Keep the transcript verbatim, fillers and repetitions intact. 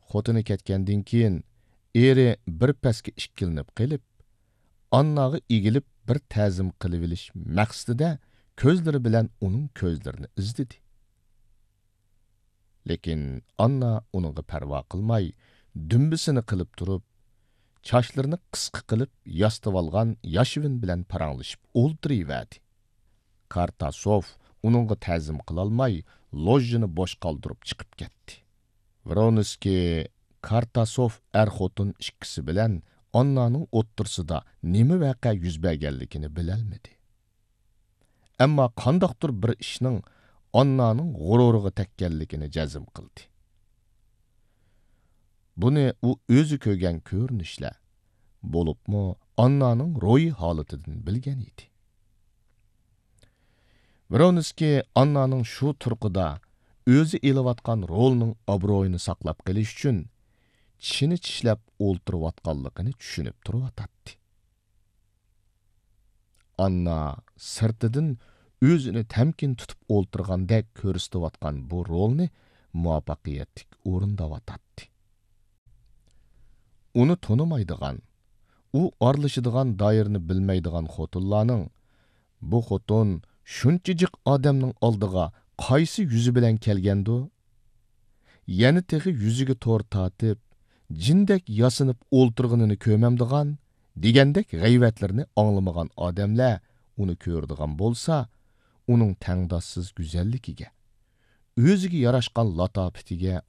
xotini ketgandan keyin eri bir pasga ikkilinib qilib, Annaga egilib bir ta'zim qilib olish maqsadida ko'zlari bilan uning ko'zlarini izladi. Lekin Anna uningga parvo qilmay, dumbisini qilib turib, chochlarini qisqa qilib yostib olgan Yashvin bilan paranglashib o'ltiraverdi. Kartasov uningga ta'zim qilolmay, lojjini bo'sh qoldirib chiqib ketdi. Vronskiy Kartasov er-xotin ikkisi bilan Annaning o'ttirsida nima vaqa yuz berganligini bilolmadi. Ammo qandoqdir bir ishning Annaning g'ururiga tekkanligini jazm qildi. Buni u o'zi ko'rgan ko'rinishlar bo'libmi Annaning ro'yi holatidan bilgan edi. Vronskiy Annaning shu turqida o'zi elayotgan rolning obro'yini saqlab qolish uchun tishini tishlab o'ltirayotganligini tushunib turibdi. Anna sirtidan o'zini tamkin tutib o'ltirgandek ko'rsatayotgan bu rolni muvaffaqiyatli o'rindayotdi. Uni tonimaydigan, u aralashadigan doirani bilmaydigan xotinlarning bu xotin shunchajik odamning oldiga qaysi yuzi bilan kelgandi? Yana texi yuziga to'r tatib, jindek yasinib o'ltirganini ko'mamdigan degandek g'ayvatlarni anglamagan odamlar uni ko'rdigan bo'lsa, uning tangdossiz go'zalligiga, o'ziga yarashgan latofatiga